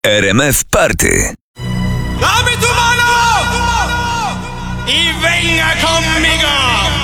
RMF Party. ¡Dame tu mano! ¡Y venga conmigo!